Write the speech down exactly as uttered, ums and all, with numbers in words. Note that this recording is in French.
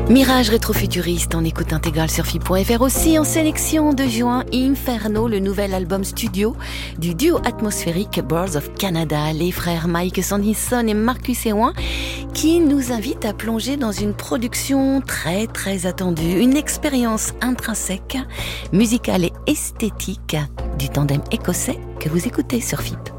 Mirage rétrofuturiste en écoute intégrale sur F I point F R, aussi en sélection de juin, Inferno, le nouvel album studio du duo atmosphérique Birds of Canada, les frères Mike Sandison et Marcus Ewan, qui nous invitent à plonger dans une production très très attendue, une expérience intrinsèque, musicale et esthétique du tandem écossais que vous écoutez sur F I P.